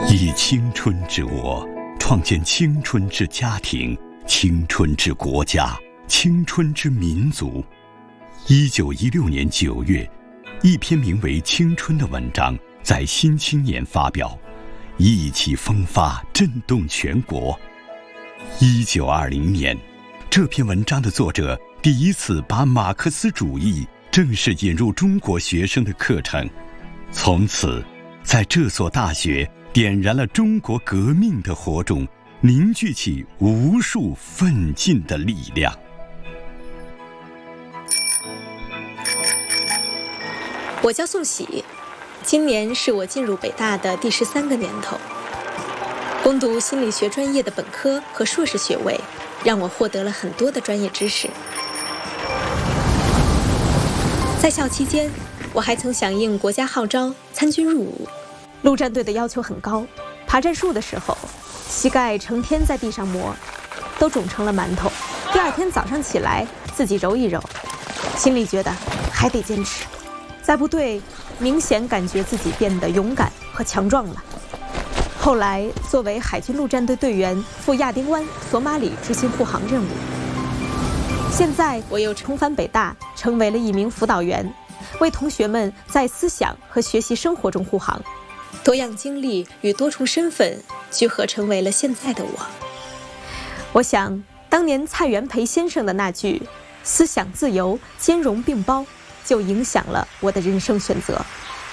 以青春之我，创建青春之家庭、青春之国家、青春之民族。1916年9月，一篇名为《青春》的文章在《新青年》发表，意气风发，震动全国。1920年，这篇文章的作者第一次把马克思主义正式引入中国学生的课程，从此，在这所大学点燃了中国革命的火种，凝聚起无数奋进的力量。 我叫宋喜，今年是我进入北大的第13个年头。攻读心理学专业的本科和硕士学位，让我获得了很多的专业知识。在校期间，我还曾响应国家号召参军入伍。陆战队的要求很高，爬战术的时候，膝盖成天在地上磨，都肿成了馒头。第二天早上起来自己揉一揉，心里觉得还得坚持。在部队，明显感觉自己变得勇敢和强壮了。后来作为海军陆战队队员赴亚丁湾、索马里执行护航任务。现在我又重返北大，成为了一名辅导员，为同学们在思想和学习生活中护航。多样经历与多重身份聚合成为了现在的我。我想，当年蔡元培先生的那句“思想自由，兼容并包”，就影响了我的人生选择。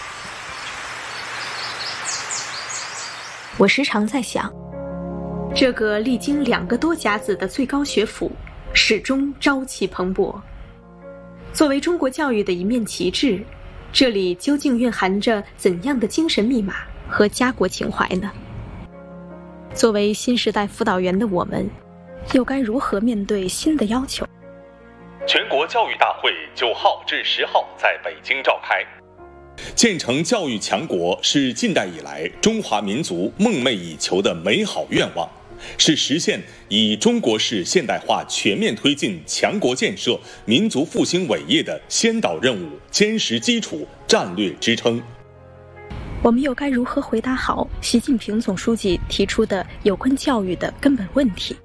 我时常在想，这个历经2个多甲子的最高学府，始终朝气蓬勃。作为中国教育的一面旗帜，这里究竟蕴含着怎样的精神密码和家国情怀呢？作为新时代辅导员的我们，又该如何面对新的要求？ 全国教育大会9号至10号在北京召开。建成教育强国是近代以来中华民族梦寐以求的美好愿望，是实现以中国式现代化全面推进强国建设、民族复兴伟业的先导任务、坚实基础、战略支撑。 我们又该如何回答好习近平总书记提出的有关教育的根本问题？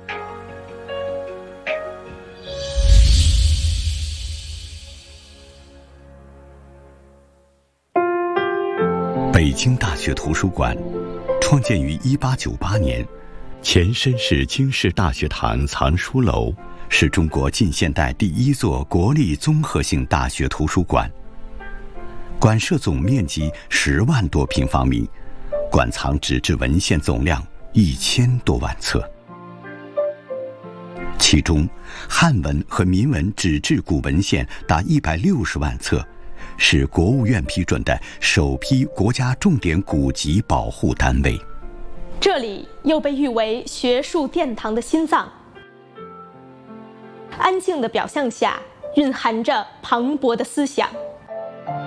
北京大学图书馆创建于1898年，前身是京师大学堂藏书楼，是中国近现代第1座国立综合性大学图书馆。馆舍总面积10万多平方米，馆藏纸质文献总量1000多万册，其中汉文和民文纸质古文献达160万册，是国务院批准的首批国家重点古籍保护单位。 这里又被誉为学术殿堂的心脏。安静的表象下蕴含着磅礴的思想。